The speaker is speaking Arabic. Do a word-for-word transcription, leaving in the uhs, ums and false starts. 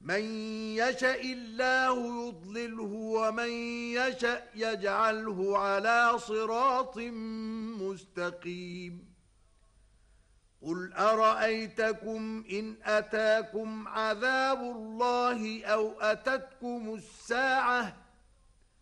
من يشاء الله يضلله ومن يشاء يجعله على صراط مستقيم. قل أرأيتكم إن أتاكم عذاب الله أو أتتكم الساعة